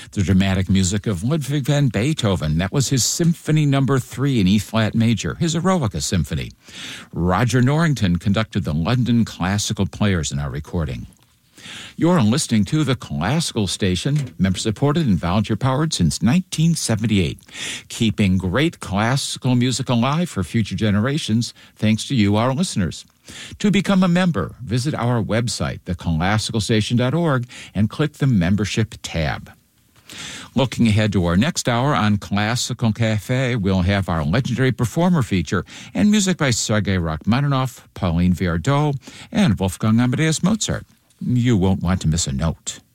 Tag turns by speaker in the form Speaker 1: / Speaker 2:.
Speaker 1: The dramatic music of Ludwig van Beethoven. That was his Symphony No. 3 in E-flat major, his Eroica Symphony. Roger Norrington conducted the London Classical Players in our recording. You're listening to the Classical Station, member-supported and volunteer-powered since 1978, keeping great classical music alive for future generations thanks to you, our listeners. To become a member, visit our website, theclassicalstation.org, and click the Membership tab. Looking ahead to our next hour on Classical Cafe, we'll have our legendary performer feature and music by Sergei Rachmaninoff, Pauline Viardot, and Wolfgang Amadeus Mozart. You won't want to miss a note.